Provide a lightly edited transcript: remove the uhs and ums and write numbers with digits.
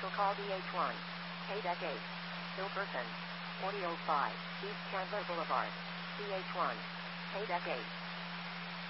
Commercial call DH1. K-Deck 8. Hilperson. 4005. East Chandler Boulevard. DH1. K-Deck 8.